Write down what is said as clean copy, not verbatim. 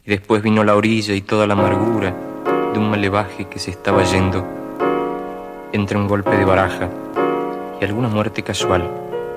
Y después vino la orilla y toda la amargura de un malevaje que se estaba yendo entre un golpe de baraja y alguna muerte casual.